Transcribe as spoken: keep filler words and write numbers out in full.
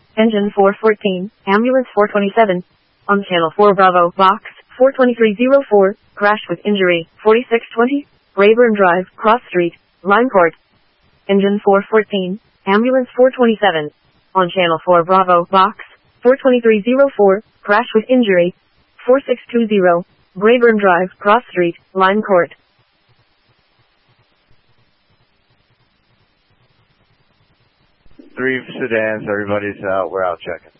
Engine four fourteen, Ambulance four twenty-seven. On Channel four Bravo, Box four twenty-three oh four, crash with injury, forty-six twenty, Rayburn Drive, Cross Street, Lime Court. Engine four fourteen, Ambulance four twenty-seven. On Channel four Bravo, Box four twenty-three oh four, crash with injury, forty-six twenty, Rayburn Drive, Cross Street, Lime Court. Three sedans, everybody's out, we're out checking.